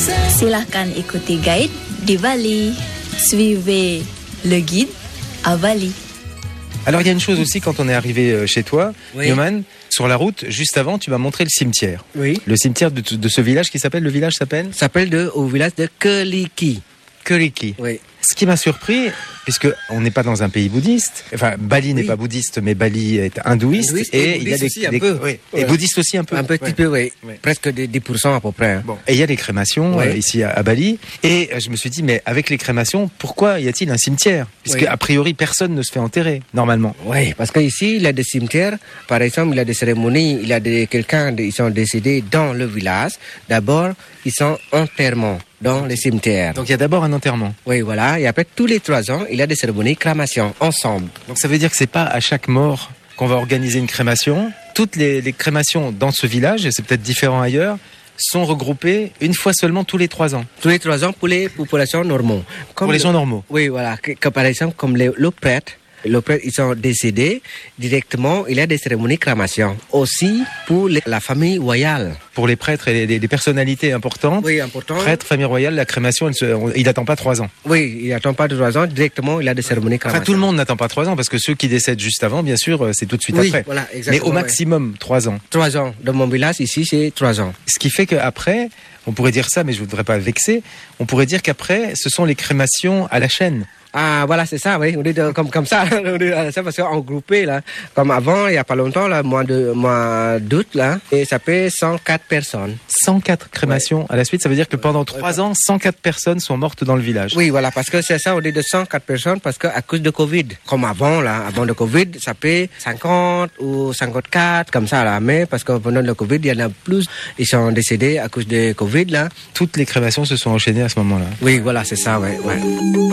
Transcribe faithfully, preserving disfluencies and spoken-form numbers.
Silahkan ikuti guide di Bali. Suivez le guide à Bali. Alors il y a une chose aussi quand on est arrivé chez toi, Oui. Yoman, sur la route, juste avant, tu m'as montré le cimetière. Oui. Le cimetière de, de ce village qui s'appelle, le village s'appelle Ça s'appelle de, au village de Keliki. Keliki. Oui. Ce qui m'a surpris, puisque on n'est pas dans un pays bouddhiste, enfin Bali n'est Oui. pas bouddhiste, mais Bali est hindouiste, Hindouiste et et il y a des, bouddhiste aussi un des- peu. oui, et Ouais. bouddhiste aussi un peu. Un petit Ouais. peu, oui. Ouais. Presque de dix pour cent à peu près. hein. Bon. Et il y a les crémations Ouais. euh, ici à, à Bali, et euh, je me suis dit, mais avec les crémations, pourquoi y a-t-il un cimetière? Puisque Oui. a priori personne ne se fait enterrer normalement. Oui, parce qu'ici, il y a des cimetières. Par exemple, il y a des cérémonies, il y a des, quelqu'un, ils sont décédés dans le village. D'abord, ils sont enterrement dans les cimetières. Donc il y a d'abord un enterrement. Oui, voilà. Et après, tous les trois ans, il y a des cérémonies crémation ensemble. Donc ça veut dire que c'est pas à chaque mort qu'on va organiser une crémation. Toutes les, les crémations dans ce village, et c'est peut-être différent ailleurs, sont regroupées une fois seulement tous les trois ans. Tous les trois ans pour les populations normaux. Comme Pour les le- gens normaux. Oui, voilà. Que, que par exemple, comme les, le prêtre, le prêtre, ils sont décédés directement, il y a des cérémonies crémation. Aussi pour les- la famille royale. Pour les prêtres et les, les- les personnalités importantes, Oui, important. prêtre, famille royale, la crémation, elle se- on- il n'attend pas trois ans. Oui, il n'attend pas de trois ans, directement, il y a des cérémonies crémation. Enfin, tout le monde n'attend pas trois ans, parce que ceux qui décèdent juste avant, bien sûr, euh, c'est tout de suite Oui, après. voilà, Mais exactement. au ouais. maximum, trois ans. Trois ans. Dans mon village, ici, c'est trois ans. Ce qui fait qu'après, on pourrait dire ça, mais je ne voudrais pas vexer, on pourrait dire qu'après, ce sont les crémations à la chaîne. Ah, voilà, c'est ça, oui. On dit de- comme, comme ça. On dit euh, ça parce qu'en groupé, là. Comme avant, il n'y a pas longtemps, là, mois de, mois d'août, là. Et ça fait cent quatre personnes. cent quatre crémations à la suite, ça veut dire que pendant trois ans, cent quatre personnes sont mortes dans le village. Oui, voilà, parce que c'est ça, on dit de cent quatre personnes, parce qu'à cause de Covid. Comme avant, là, avant le Covid, ça fait cinquante ou cinquante-quatre, comme ça, là. Mais parce que pendant le Covid, il y en a plus. Ils sont décédés à cause de Covid, là. Toutes les crémations se sont enchaînées à ce moment-là. Oui, voilà, c'est ça, ouais, ouais.